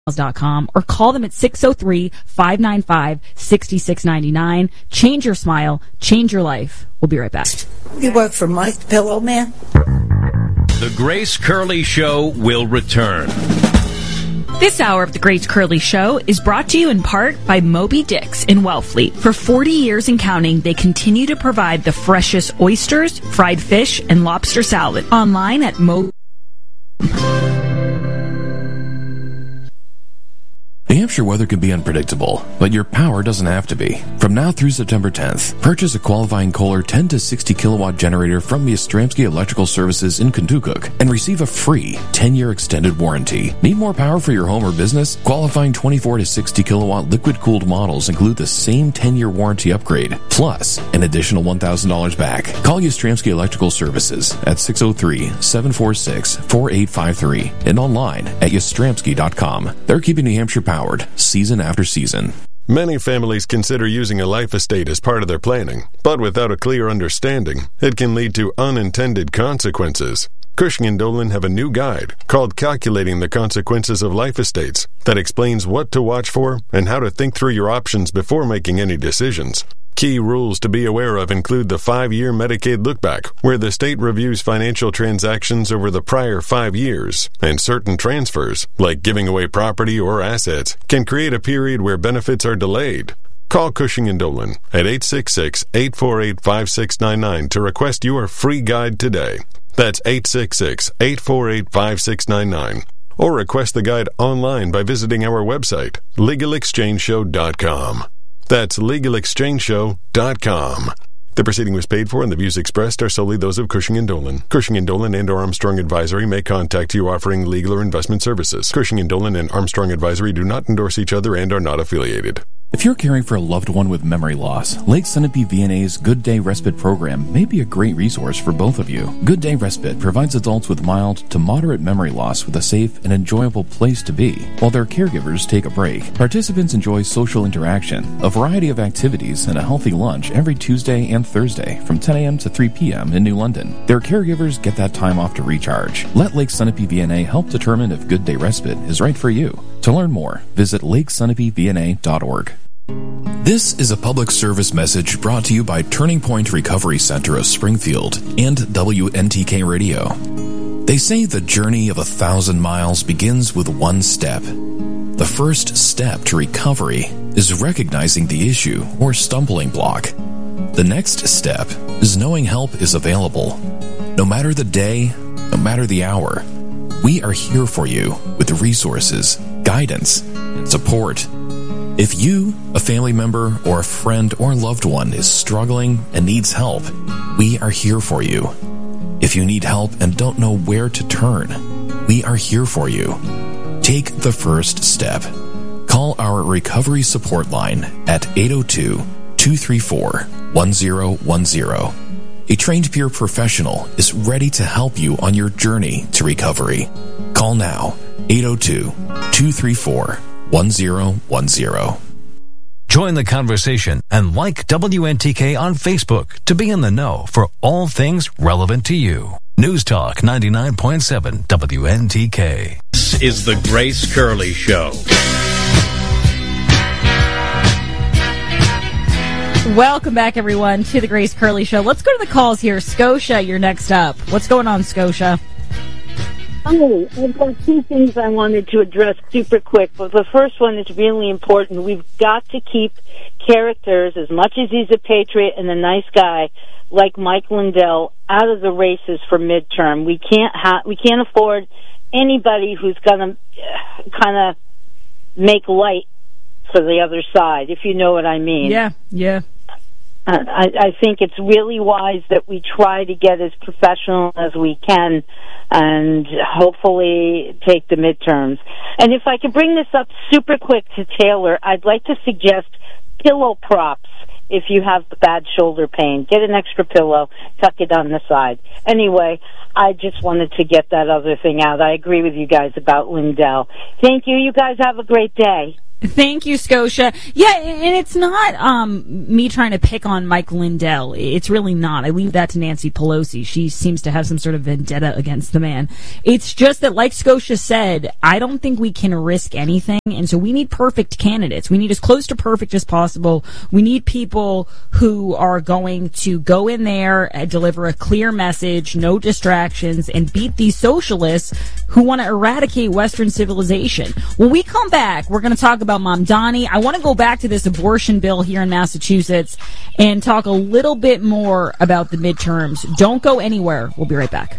or call them at 603-595-6699. Change your smile, change your life. We'll be right back. You work for Mike the Pillow Man? The Grace Curley Show will return. This hour of the Grace Curley Show is brought to you in part by Moby Dick's in Wellfleet. For 40 years and counting, they continue to provide the freshest oysters, fried fish, and lobster salad. Online at Moby. New Hampshire weather can be unpredictable, but your power doesn't have to be. From now through September 10th, purchase a qualifying Kohler 10 to 60 kilowatt generator from Yastrzemski Electrical Services in Kentucky and receive a free 10-year extended warranty. Need more power for your home or business? Qualifying 24 to 60 kilowatt liquid-cooled models include the same 10-year warranty upgrade, plus an additional $1,000 back. Call Yastrzemski Electrical Services at 603-746-4853 and online at yastrzemski.com. They're keeping New Hampshire powered season after season. Many families consider using a life estate as part of their planning, but without a clear understanding, it can lead to unintended consequences. Cushing & Dolan have a new guide called Calculating the Consequences of Life Estates that explains what to watch for and how to think through your options before making any decisions. Key rules to be aware of include the 5-year Medicaid lookback, where the state reviews financial transactions over the prior 5 years, and certain transfers, like giving away property or assets, can create a period where benefits are delayed. Call Cushing & Dolan at 866-848-5699 to request your free guide today. That's 866-848-5699. Or request the guide online by visiting our website, LegalExchangeShow.com. That's LegalExchangeShow.com. The proceeding was paid for and the views expressed are solely those of Cushing & Dolan. Cushing & Dolan and or Armstrong Advisory may contact you offering legal or investment services. Cushing & Dolan and Armstrong Advisory do not endorse each other and are not affiliated. If you're caring for a loved one with memory loss, Lake Sunapee VNA's Good Day Respite program may be a great resource for both of you. Good Day Respite provides adults with mild to moderate memory loss with a safe and enjoyable place to be, while their caregivers take a break. Participants enjoy social interaction, a variety of activities, and a healthy lunch every Tuesday and Thursday from 10 a.m. to 3 p.m. in New London. Their caregivers get that time off to recharge. Let Lake Sunapee VNA help determine if Good Day Respite is right for you. To learn more, visit lakesunapeevna.org. This is a public service message brought to you by Turning Point Recovery Center of Springfield and WNTK Radio. They say the journey of 1,000 miles begins with one step. The first step to recovery is recognizing the issue or stumbling block. The next step is knowing help is available. No matter the day, no matter the hour, we are here for you with resources, guidance, and support. If you, a family member, or a friend or loved one is struggling and needs help, we are here for you. If you need help and don't know where to turn, we are here for you. Take the first step. Call our recovery support line at 802-234-1010. A trained peer professional is ready to help you on your journey to recovery. Call now, 802-234-1010. Join the conversation and like WNTK on Facebook to be in the know for all things relevant to you. News Talk 99.7 WNTK. This is the Grace Curley Show. Welcome back, everyone, to the Grace Curley Show. Let's go to the calls here. Scotia, you're next up. What's going on, Scotia? Hi, I've got two things I wanted to address super quick, but the first one is really important. We've got to keep characters, as much as he's a patriot and a nice guy, like Mike Lindell, out of the races for midterm. We can't afford anybody who's going to kind of make light for the other side, if you know what I mean. Yeah. I think it's really wise that we try to get as professional as we can and hopefully take the midterms. And if I could bring this up super quick to Taylor, I'd like to suggest pillow props if you have bad shoulder pain. Get an extra pillow, tuck it on the side. Anyway, I just wanted to get that other thing out. I agree with you guys about Lindell. Thank you. You guys have a great day. Thank you, Scotia. Yeah, and it's not me trying to pick on Mike Lindell. It's really not. I leave that to Nancy Pelosi. She seems to have some sort of vendetta against the man. It's just that, like Scotia said, I don't think we can risk anything, and so we need perfect candidates. We need as close to perfect as possible. We need people who are going to go in there and deliver a clear message, no distractions, and beat these socialists who want to eradicate Western civilization. When we come back, we're going to talk about Mamdani. I want to go back to this abortion bill here in Massachusetts and talk a little bit more about the midterms. Don't go anywhere. We'll be right back.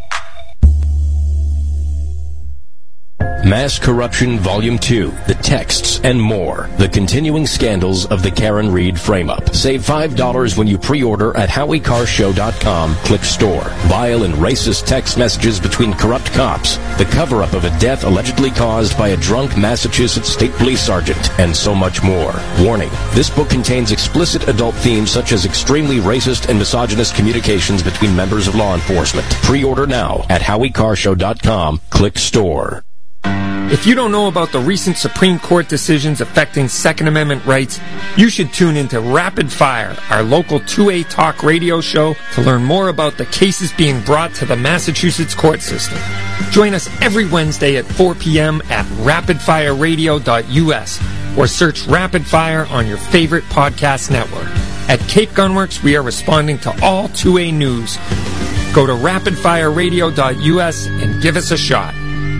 Mass Corruption Volume 2, The Texts and More. The continuing scandals of the Karen Reed frame-up. Save $5 when you pre-order at HowieCarrShow.com. Click Store. Vile and racist text messages between corrupt cops. The cover-up of a death allegedly caused by a drunk Massachusetts State Police Sergeant. And so much more. Warning. This book contains explicit adult themes such as extremely racist and misogynist communications between members of law enforcement. Pre-order now at HowieCarrShow.com. Click Store. If you don't know about the recent Supreme Court decisions affecting Second Amendment rights, you should tune into Rapid Fire, our local 2A talk radio show, to learn more about the cases being brought to the Massachusetts court system. Join us every Wednesday at 4 p.m. at rapidfireradio.us or search Rapid Fire on your favorite podcast network. At Cape Gunworks, we are responding to all 2A news. Go to rapidfireradio.us and give us a shot.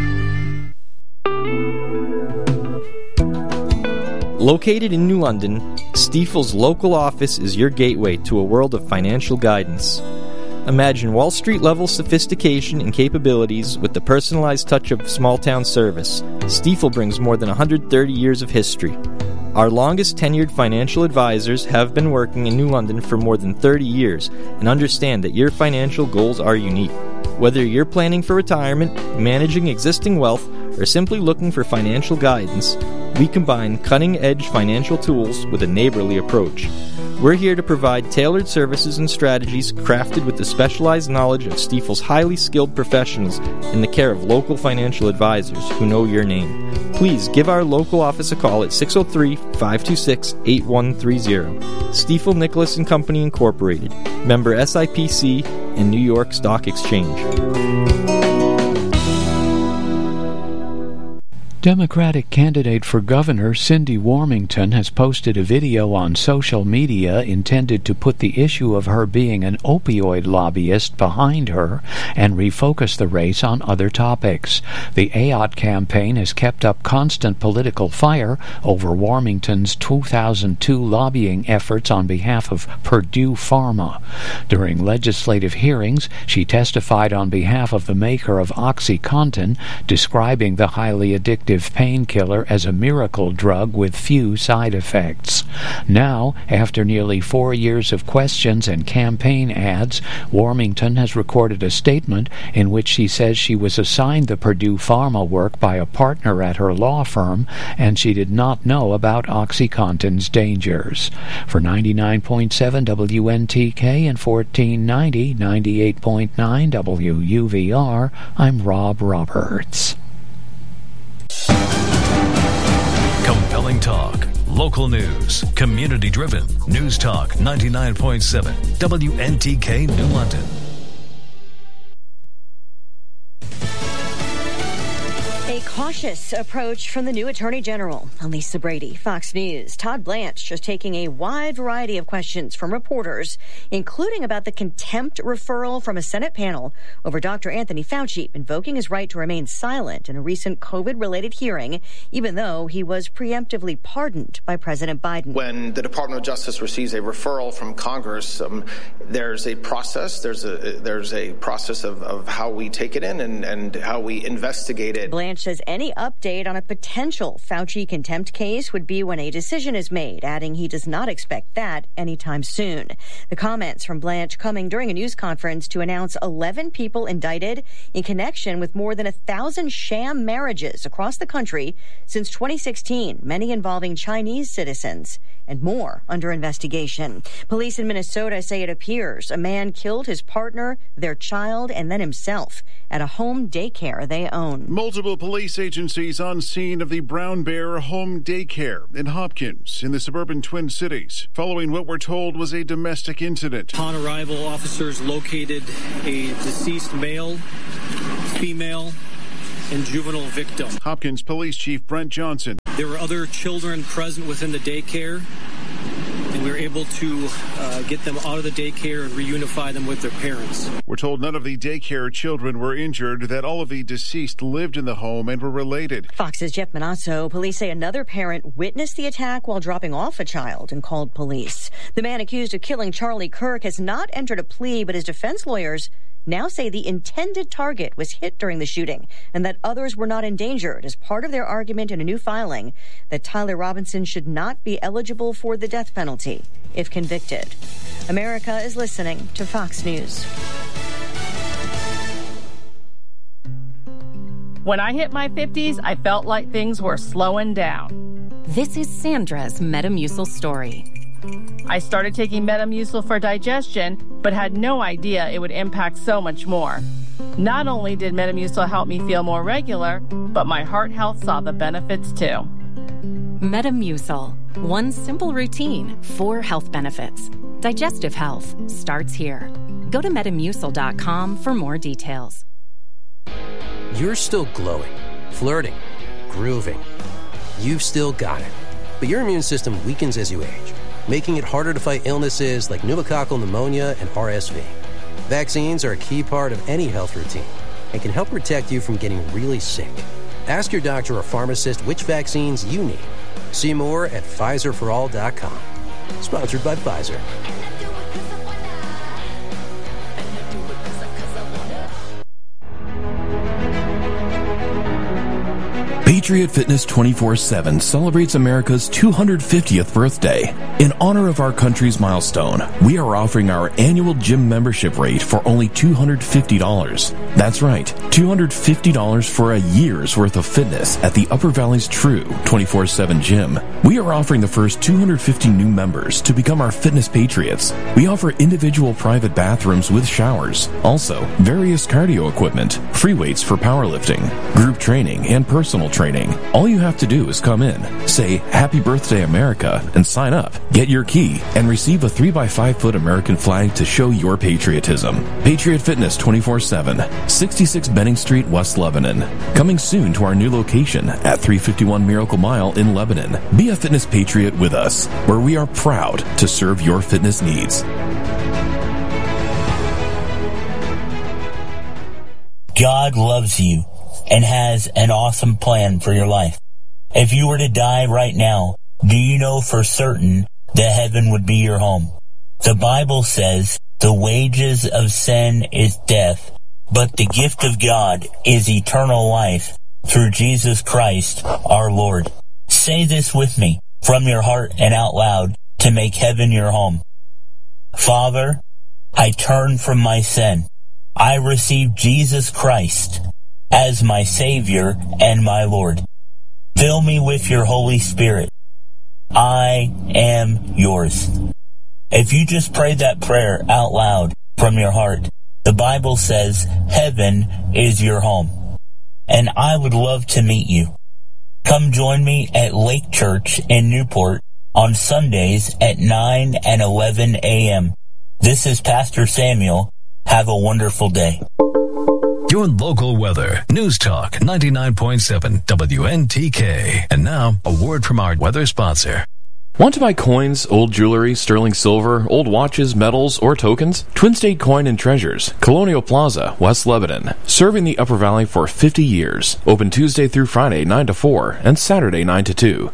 Located in New London, Stifel's local office is your gateway to a world of financial guidance. Imagine Wall Street-level sophistication and capabilities with the personalized touch of small-town service. Stifel brings more than 130 years of history. Our longest-tenured financial advisors have been working in New London for more than 30 years and understand that your financial goals are unique. Whether you're planning for retirement, managing existing wealth, or simply looking for financial guidance, we combine cutting-edge financial tools with a neighborly approach. We're here to provide tailored services and strategies crafted with the specialized knowledge of Stifel's highly skilled professionals in the care of local financial advisors who know your name. Please give our local office a call at 603-526-8130. Stifel Nicholas & Company Incorporated, member SIPC and New York Stock Exchange. Democratic candidate for governor Cindy Warmington has posted a video on social media intended to put the issue of her being an opioid lobbyist behind her and refocus the race on other topics. The AOT campaign has kept up constant political fire over Warmington's 2002 lobbying efforts on behalf of Purdue Pharma. During legislative hearings, she testified on behalf of the maker of OxyContin, describing the highly addictive painkiller as a miracle drug with few side effects. Now, after nearly 4 years of questions and campaign ads, Warmington has recorded a statement in which she says she was assigned the Purdue Pharma work by a partner at her law firm and she did not know about OxyContin's dangers. For 99.7 WNTK and 1490 98.9 WUVR, I'm Rob Roberts. Compelling talk, local news, community-driven. News Talk 99.7 WNTK New London. A cautious approach from the new Attorney General. I'm Lisa Brady, Fox News. Todd Blanche just taking a wide variety of questions from reporters, including about the contempt referral from a Senate panel over Dr. Anthony Fauci invoking his right to remain silent in a recent COVID-related hearing, even though he was preemptively pardoned by President Biden. When the Department of Justice receives a referral from Congress, there's a process. There's a process of how we take it in and how we investigate it. Blanche says any update on a potential Fauci contempt case would be when a decision is made, adding he does not expect that anytime soon. The comments from Blanche coming during a news conference to announce 11 people indicted in connection with more than 1,000 sham marriages across the country since 2016, many involving Chinese citizens, and more under investigation. Police in Minnesota say it appears a man killed his partner, their child, and then himself at a home daycare they own. Multiple police agencies on scene of the Brown Bear Home Daycare in Hopkins in the suburban Twin Cities, following what we're told was a domestic incident. Upon arrival, officers located a deceased male, female, and juvenile victim. Hopkins Police Chief Brent Johnson. There were other children present within the daycare, and we were able to get them out of the daycare and reunify them with their parents. We're told none of the daycare children were injured, that all of the deceased lived in the home and were related. Fox's Jeff Manazzo. Police say another parent witnessed the attack while dropping off a child and called police. The man accused of killing Charlie Kirk has not entered a plea, but his defense lawyers now say the intended target was hit during the shooting and that others were not endangered as part of their argument in a new filing that Tyler Robinson should not be eligible for the death penalty if convicted. America is listening to Fox News. When I hit my 50s, I felt like things were slowing down. This is Sandra's Metamucil story. I started taking Metamucil for digestion, but had no idea it would impact so much more. Not only did Metamucil help me feel more regular, but my heart health saw the benefits too. Metamucil. One simple routine, 4 health benefits. Digestive health starts here. Go to Metamucil.com for more details. You're still glowing, flirting, grooving. You've still got it. But your immune system weakens as you age, making it harder to fight illnesses like pneumococcal pneumonia and RSV. Vaccines are a key part of any health routine and can help protect you from getting really sick. Ask your doctor or pharmacist which vaccines you need. See more at PfizerForAll.com. Sponsored by Pfizer. Patriot Fitness 24/7 celebrates America's 250th birthday. In honor of our country's milestone, we are offering our annual gym membership rate for only $250. That's right, $250 for a year's worth of fitness at the Upper Valley's true 24/7 gym. We are offering the first 250 new members to become our fitness patriots. We offer individual private bathrooms with showers, also various cardio equipment, free weights for powerlifting, group training, and personal training. All you have to do is come in, say Happy Birthday America, and sign up. Get your key and receive a 3x5-foot American flag to show your patriotism. Patriot Fitness 24/7, 66 Benning Street, West Lebanon. Coming soon to our new location at 351 Miracle Mile in Lebanon. Be a fitness patriot with us, where we are proud to serve your fitness needs. God loves you and has an awesome plan for your life. If you were to die right now, do you know for certain that heaven would be your home? The Bible says the wages of sin is death, but the gift of God is eternal life through Jesus Christ our Lord. Say this with me from your heart and out loud to make heaven your home. Father, I turn from my sin. I receive Jesus Christ as my Savior and my Lord. Fill me with your Holy Spirit. I am yours. If you just prayed that prayer out loud from your heart, the Bible says heaven is your home. And I would love to meet you. Come join me at Lake Church in Newport on Sundays at 9 and 11 a.m. This is Pastor Samuel. Have a wonderful day. Your local weather. News Talk 99.7 WNTK. And now, a word from our weather sponsor. Want to buy coins, old jewelry, sterling silver, old watches, medals, or tokens? Twin State Coin and Treasures, Colonial Plaza, West Lebanon. Serving the Upper Valley for 50 years. Open Tuesday through Friday 9 to 4 and Saturday 9 to 2.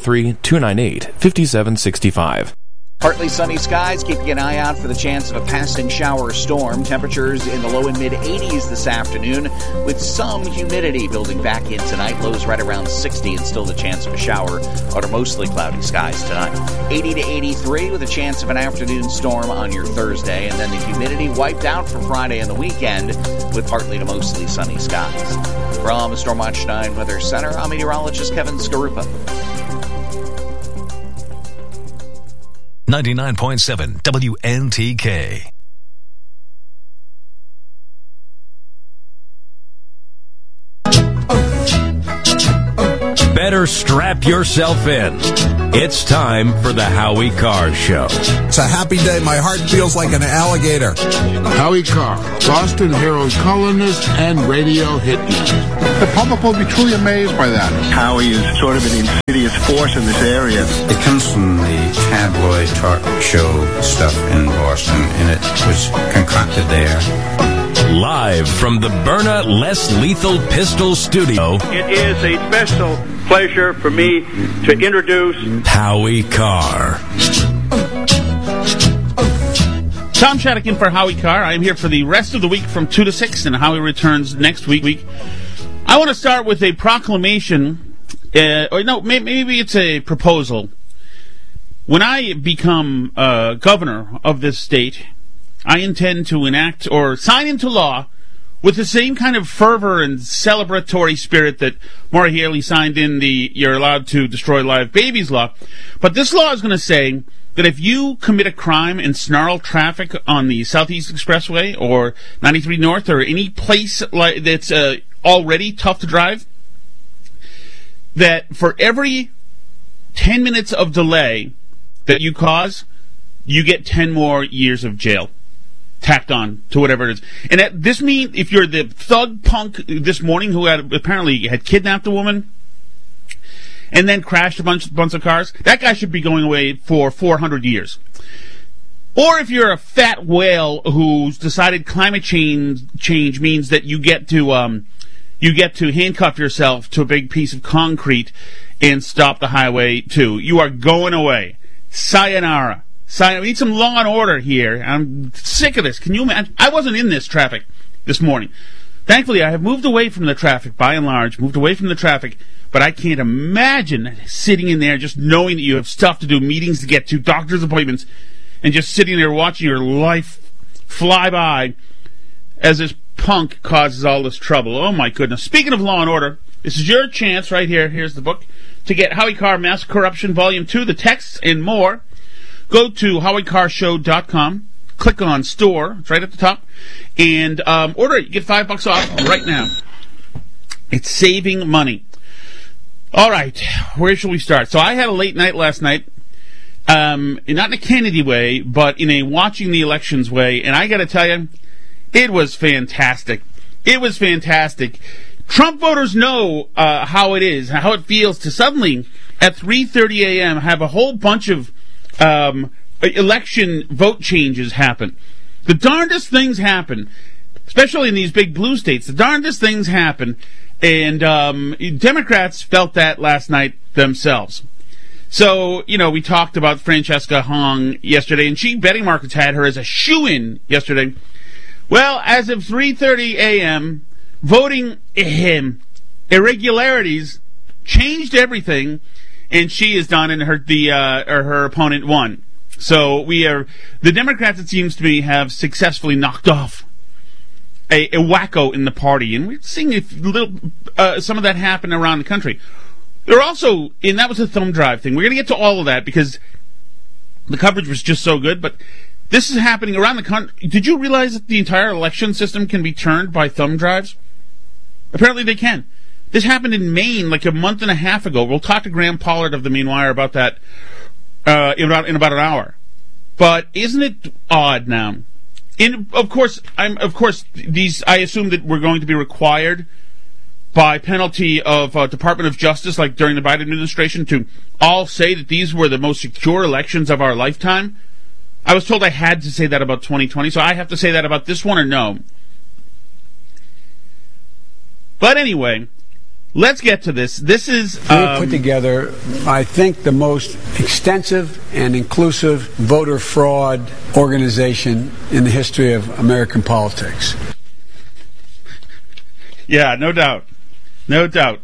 603-298-5765. Partly sunny skies, keeping an eye out for the chance of a passing shower or storm. Temperatures in the low and mid-80s this afternoon, with some humidity building back in tonight. Lows right around 60 and still the chance of a shower under mostly cloudy skies tonight. 80 to 83 with a chance of an afternoon storm on your Thursday. And then the humidity wiped out for Friday and the weekend with partly to mostly sunny skies. From Stormwatch 9 Weather Center, I'm meteorologist Kevin Skarupa. 99.7 WNTK. better strap yourself in. It's time for the Howie Carr Show. It's a happy day. My heart feels like an alligator. Howie Carr, Boston Herald columnist and radio hitman. The public will be truly amazed by that. Howie is sort of an insidious force in this area. It comes from the tabloid talk show stuff in Boston, and it was concocted there. Live from the Byrna Less Lethal Pistol Studio, It is a special pleasure for me to introduce Howie Carr. Tom Shattuck in for Howie Carr. I am here for the rest of the week from 2 to 6, and Howie returns next week. I want to start with a proclamation, or no, maybe it's a proposal. When I become governor of this state, I intend to enact or sign into law with the same kind of fervor and celebratory spirit that Maura Healey signed in the You're Allowed to Destroy Live Babies law. But this law is going to say that if you commit a crime and snarl traffic on the Southeast Expressway or 93 North or any place like that's already tough to drive, that for every 10 minutes of delay that you cause, you get 10 more years of jail tacked on to whatever it is. And this means if you're the thug punk this morning who apparently had kidnapped a woman and then crashed a bunch of cars, that guy should be going away for 400 years. Or if you're a fat whale who's decided climate change means that you get to handcuff yourself to a big piece of concrete and stop the highway too. You are going away. Sayonara. We need some law and order here. I'm sick of this. Can you imagine? I wasn't in this traffic this morning. Thankfully, I have moved away from the traffic, by and large, but I can't imagine sitting in there just knowing that you have stuff to do, meetings to get to, doctor's appointments, and just sitting there watching your life fly by as this punk causes all this trouble. Oh, my goodness. Speaking of law and order, this is your chance right here. Here's the book. To get Howie Carr Mass Corruption Volume 2, the texts and more, go to HowieCarrShow.com, click on store, it's right at the top, and order it. You get $5 off right now. It's saving money. All right, where shall we start? So I had a late night last night, not in a Kennedy way, but in a watching the elections way, and I got to tell you, it was fantastic. It was fantastic. Trump voters know how it is, how it feels to suddenly, at 3:30 a.m., have a whole bunch of election vote changes happen. The darndest things happen, especially in these big blue states. The darndest things happen, and Democrats felt that last night themselves. So, we talked about Francesca Hong yesterday, and betting markets had her as a shoo-in yesterday. Well, as of 3:30 a.m., voting irregularities changed everything, and she is done, and her opponent won. So the Democrats, it seems to me, have successfully knocked off a wacko in the party, and we're seeing some of that happen around the country. They're also, and that was a thumb drive thing. We're going to get to all of that because the coverage was just so good, but this is happening around the country. Did you realize that the entire election system can be turned by thumb drives? Apparently they can. This happened in Maine like a month and a half ago. We'll talk to Graham Pollard of the Maine Wire about that in about an hour. But isn't it odd now? And I assume that we're going to be required by penalty of Department of Justice, like during the Biden administration, to all say that these were the most secure elections of our lifetime. I was told I had to say that about 2020, so I have to say that about this one or no? But anyway, let's get to this. This is... We put together, I think, the most extensive and inclusive voter fraud organization in the history of American politics. Yeah, no doubt. No doubt.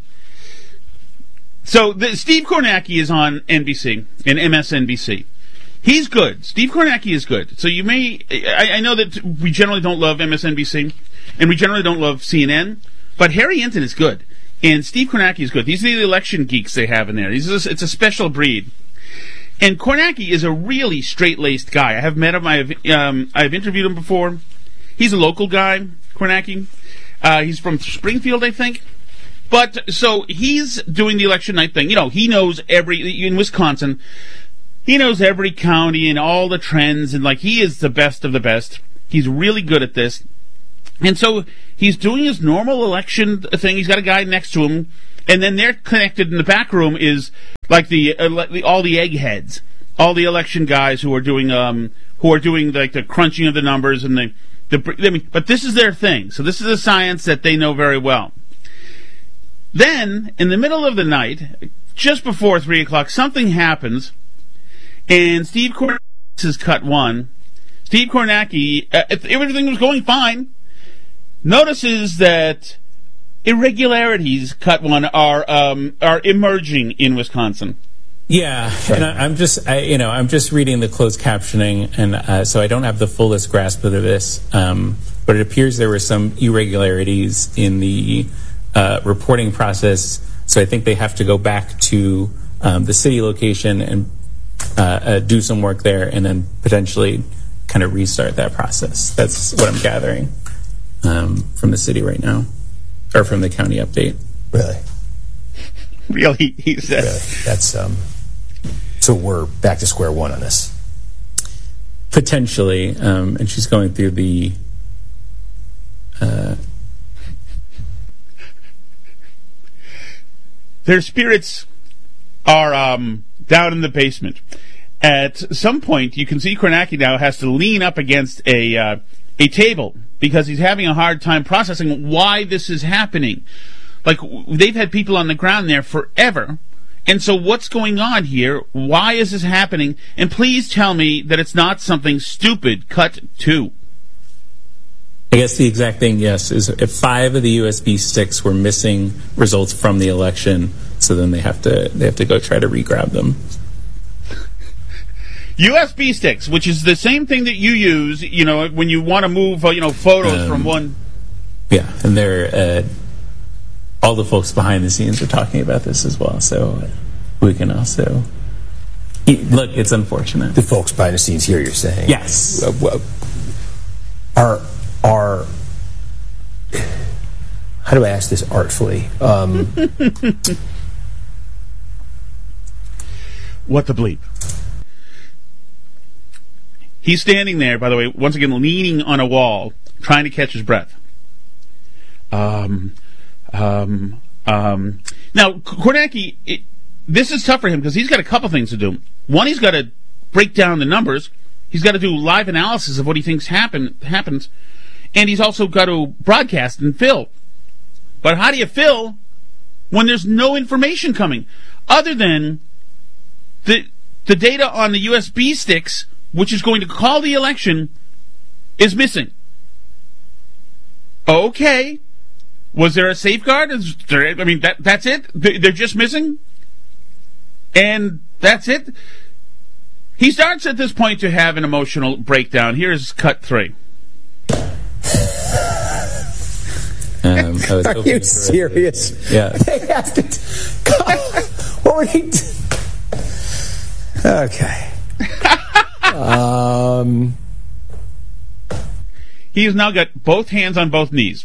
So Steve Kornacki is on NBC and MSNBC. He's good. Steve Kornacki is good. So you may... I know that we generally don't love MSNBC, and we generally don't love CNN, but Harry Enton is good. And Steve Kornacki is good. These are the election geeks they have in there. It's a special breed. And Kornacki is a really straight-laced guy. I have met him. I've interviewed him before. He's a local guy, Kornacki. He's from Springfield, I think. But, so, he's doing the election night thing. You know, he knows in Wisconsin, he knows every county and all the trends, and, like, he is the best of the best. He's really good at this. And so, he's doing his normal election thing. He's got a guy next to him, and then they're connected in the back room is, like, all the eggheads. All the election guys who are doing, like, the crunching of the numbers and but this is their thing. So this is a science that they know very well. Then, in the middle of the night, just before 3 o'clock, something happens, and Steve Kornacki is cut one. Steve Kornacki, everything was going fine, notices that irregularities, cut one, are emerging in Wisconsin. Yeah, and I'm just reading the closed captioning, and so I don't have the fullest grasp of this, but it appears there were some irregularities in the reporting process, so I think they have to go back to the city location and do some work there, and then potentially kind of restart that process. That's what I'm gathering from the city right now, or from the county update. Really? Really, he said. Really? That's so we're back to square one on this. Potentially, and she's going through the. Their spirits are down in the basement. At some point, you can see Kornacki now has to lean up against a table because he's having a hard time processing why this is happening. Like, they've had people on the ground there forever. And so what's going on here? Why is this happening? And please tell me that it's not something stupid. Cut 2. I guess the exact thing, yes, is if 5 of the USB sticks were missing results from the election, so then they have to go try to re-grab them. USB sticks, which is the same thing that you use, when you want to move, photos from one. Yeah, and they're all the folks behind the scenes are talking about this as well, so we can also look. It's unfortunate. The folks behind the scenes here, you're saying? Yes. Are how do I ask this artfully? What the bleep? He's standing there, by the way, once again leaning on a wall, trying to catch his breath. Now, Kornacki, this is tough for him because he's got a couple things to do. One, he's got to break down the numbers. He's got to do live analysis of what he thinks happens. And he's also got to broadcast and fill. But how do you fill when there's no information coming? Other than the data on the USB sticks, which is going to call the election, is missing. Okay. Was there a safeguard? That's it? They're just missing? And that's it? He starts at this point to have an emotional breakdown. Here's cut 3. Are you serious? Yeah. They have to. God, what were they? Okay. He has now got both hands on both knees.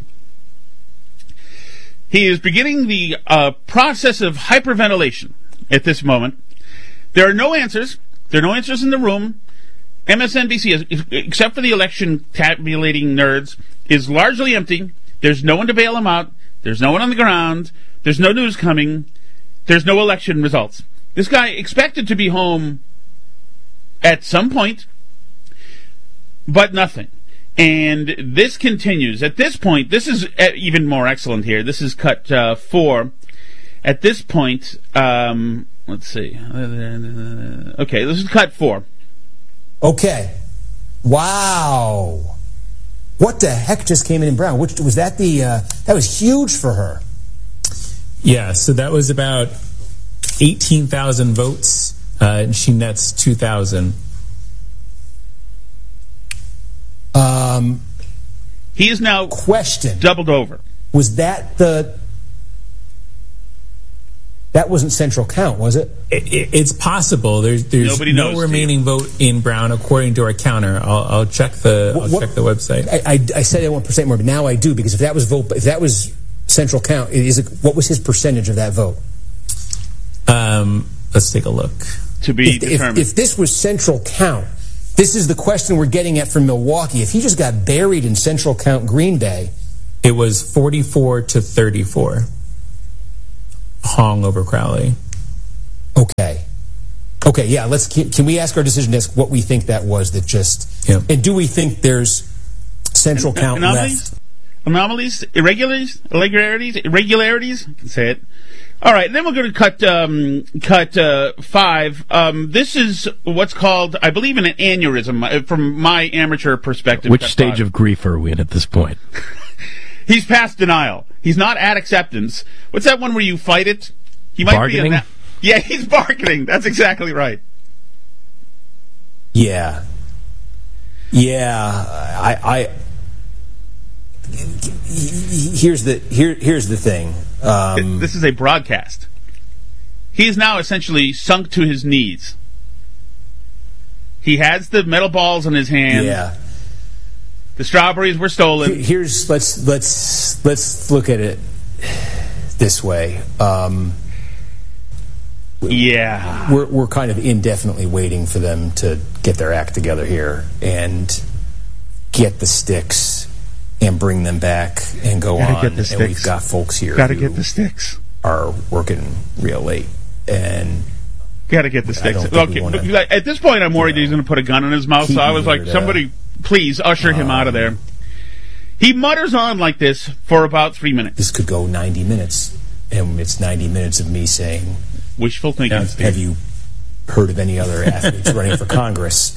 He is beginning the process of hyperventilation at this moment. There are no answers. There are no answers in the room. MSNBC, except for the election tabulating nerds, is largely empty. There's no one to bail him out. There's no one on the ground. There's no news coming. There's no election results. This guy expected to be home at some point, but nothing. And this continues. At this point, this is even more excellent here. This is cut 4. At this point, let's see. Okay, this is cut 4. Okay. Wow. What the heck just came in Brown? Which was that? That was huge for her. Yeah, so that was about 18,000 votes. And she nets 2,000. He is now doubled over. Was that that wasn't central count, was it? It's possible. There's no remaining vote in Brown according to our counter. I'll check the website. I said I want % more, but now I do, because if that was central count, what was his percentage of that vote? Let's take a look. To be determined. If this was central count, this is the question we're getting at from Milwaukee. If he just got buried in central count Green Bay. It was 44-34. Hong over Crowley. Okay, yeah, can we ask our decision desk what we think that was that just... Yep. And do we think there's central count left? Anomalies? Irregularities? I can say it. All right, then we're going to cut 5. This is what's called, I believe, an aneurysm, from my amateur perspective. Which stage of grief are we in at this point? He's past denial. He's not at acceptance. What's that one where you fight it? He might bargaining? be in that. Yeah, he's bargaining. That's exactly right. Yeah. I here's the thing. This is a broadcast. He is now essentially sunk to his knees. He has the metal balls in his hand. Yeah. The strawberries were stolen. Let's look at it this way. Yeah. We're kind of indefinitely waiting for them to get their act together here and get the sticks and bring them back and go on. And we've got folks here Gotta get the sticks. Are working real late. And gotta get the sticks. Okay, at this point, I'm worried he's going to put a gun in his mouth. So I was like, somebody, please usher him out of there. He mutters on like this for about 3 minutes. This could go 90 minutes. And it's 90 minutes of me saying... Wishful thinking. Have you heard of any other athletes running for Congress?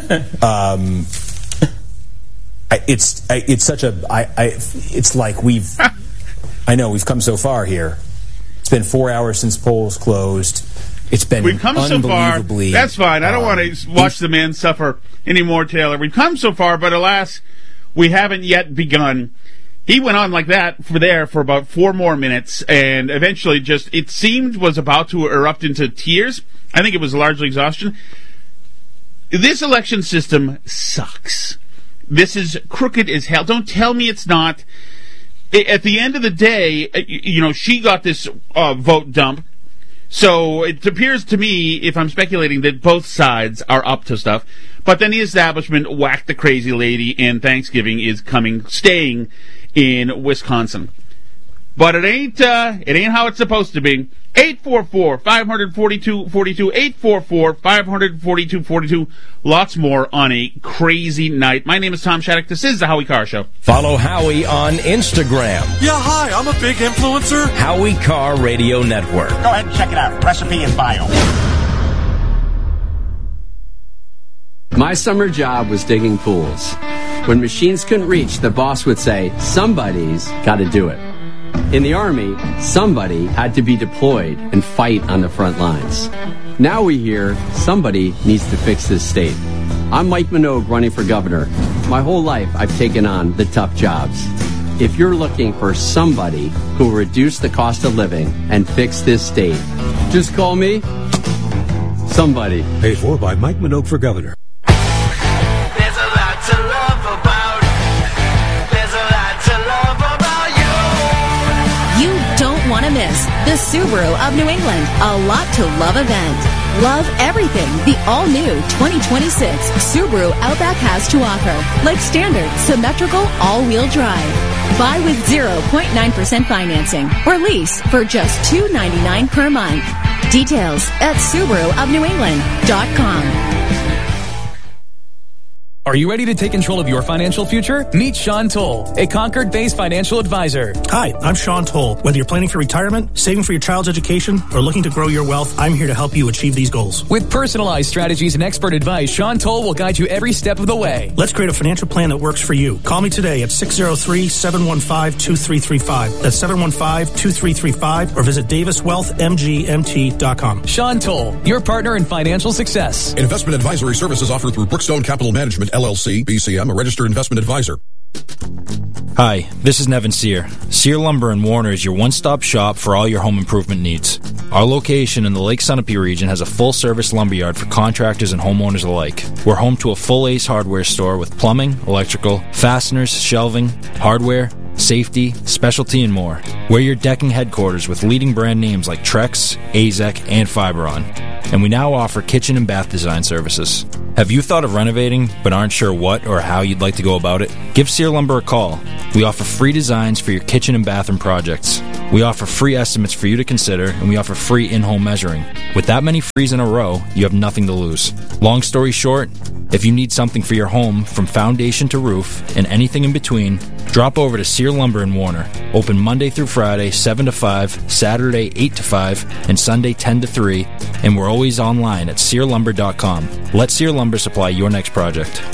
It's like we've come so far here. It's been 4 hours since polls closed. We've come so far. That's fine. I don't want to watch the man suffer anymore, Taylor. We've come so far, but alas, we haven't yet begun. He went on like that for about 4 more minutes, and eventually it seemed was about to erupt into tears. I think it was largely exhaustion. This election system sucks. This is crooked as hell. Don't tell me it's not. At the end of the day, she got this vote dump. So it appears to me, if I'm speculating, that both sides are up to stuff. But then the establishment whacked the crazy lady, and Thanksgiving is staying in Wisconsin. But it ain't how it's supposed to be. 844-542-42, 844-542-42. Lots more on a crazy night. My name is Tom Shattuck. This is the Howie Carr Show. Follow Howie on Instagram. Yeah, hi, I'm a big influencer. Howie Carr Radio Network. Go ahead and check it out. Recipe and bio. My summer job was digging pools. When machines couldn't reach, the boss would say, somebody's got to do it. In the Army, somebody had to be deployed and fight on the front lines. Now we hear somebody needs to fix this state. I'm Mike Minogue running for governor. My whole life I've taken on the tough jobs. If you're looking for somebody who will reduce the cost of living and fix this state, just call me somebody. Paid for by Mike Minogue for governor. There's a lot to love about. There's a lot to love about you. You don't want to miss the Subaru of New England. A lot to love event. Love everything the all-new 2026 Subaru Outback has to offer. Like standard, symmetrical, all-wheel drive. Buy with 0.9% financing or lease for just $299 per month. Details at SubaruofNewEngland.com. Are you ready to take control of your financial future? Meet Sean Toll, a Concord-based financial advisor. Hi, I'm Sean Toll. Whether you're planning for retirement, saving for your child's education, or looking to grow your wealth, I'm here to help you achieve these goals. With personalized strategies and expert advice, Sean Toll will guide you every step of the way. Let's create a financial plan that works for you. Call me today at 603-715-2335. That's 715-2335, or visit DavisWealthMGMT.com. Sean Toll, your partner in financial success. Investment advisory services offered through Brookstone Capital Management, LLC, BCM, a registered investment advisor. Hi, this is Nevin Sear. Sear Lumber and Warner is your one-stop shop for all your home improvement needs. Our location in the Lake Sunapee region has a full-service lumberyard for contractors and homeowners alike. We're home to a full Ace Hardware store with plumbing, electrical, fasteners, shelving, hardware, safety, specialty, and more. We're your decking headquarters with leading brand names like Trex, AZEK, and Fiberon. And we now offer kitchen and bath design services. Have you thought of renovating but aren't sure what or how you'd like to go about it? Give Sear Lumber a call. We offer free designs for your kitchen and bathroom projects. We offer free estimates for you to consider, and we offer free in-home measuring. With that many frees in a row, you have nothing to lose. Long story short, if you need something for your home from foundation to roof and anything in between, drop over to Sear Lumber in Warner. Open Monday through Friday, 7 to 5, Saturday, 8 to 5, and Sunday, 10 to 3, and we're always online at SearLumber.com. Let Sear Lumber supply your next project.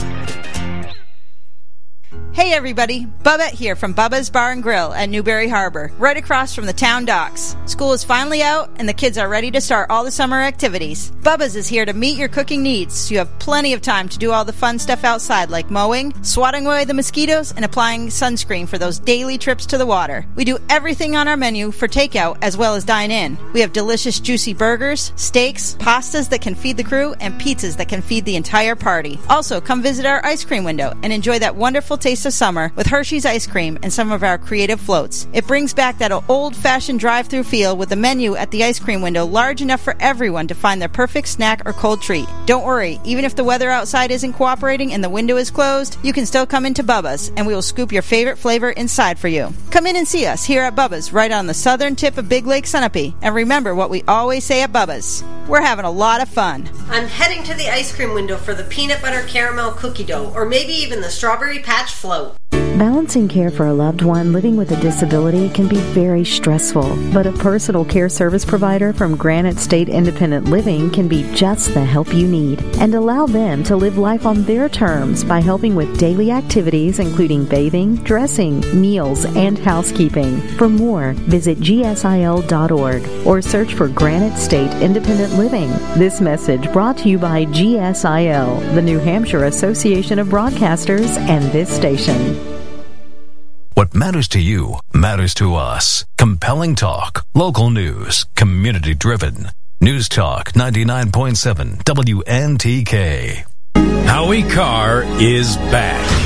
Hey everybody, Bubette here from Bubba's Bar and Grill at Newberry Harbor, right across from the town docks. School is finally out and the kids are ready to start all the summer activities. Bubba's is here to meet your cooking needs, so you have plenty of time to do all the fun stuff outside like mowing, swatting away the mosquitoes, and applying sunscreen for those daily trips to the water. We do everything on our menu for takeout as well as dine in. We have delicious juicy burgers, steaks, pastas that can feed the crew, and pizzas that can feed the entire party. Also, come visit our ice cream window and enjoy that wonderful taste of summer with Hershey's ice cream and some of our creative floats. It brings back that old-fashioned drive-through feel with the menu at the ice cream window large enough for everyone to find their perfect snack or cold treat. Don't worry, even if the weather outside isn't cooperating and the window is closed, you can still come into Bubba's and we will scoop your favorite flavor inside for you. Come in and see us here at Bubba's right on the southern tip of Big Lake Sunapee. And remember what we always say at Bubba's. We're having a lot of fun. I'm heading to the ice cream window for the peanut butter caramel cookie dough, or maybe even the strawberry patch float. Balancing care for a loved one living with a disability can be very stressful, but a personal care service provider from Granite State Independent Living can be just the help you need and allow them to live life on their terms by helping with daily activities including bathing, dressing, meals, and housekeeping. For more, visit gsil.org or search for Granite State Independent Living. This message brought to you by GSIL, the New Hampshire Association of Broadcasters, and this station. What matters to you matters to us. Compelling talk, local news, community driven. News Talk 99.7 WNTK. Howie Carr is back.